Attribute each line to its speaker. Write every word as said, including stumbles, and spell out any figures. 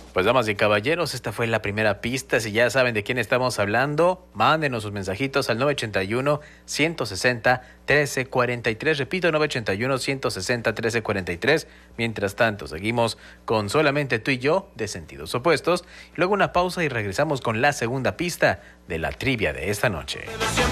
Speaker 1: Pues damas y caballeros, esta fue la primera pista. Si ya saben de quién estamos hablando, mándenos sus mensajitos al nueve ocho uno, uno seis cero, uno tres cuatro tres. Repito, nueve ocho uno, uno seis cero, uno tres cuatro tres. Mientras tanto, seguimos con solamente tú y yo de sentidos opuestos. Luego una pausa y regresamos con la segunda pista de la trivia de esta noche.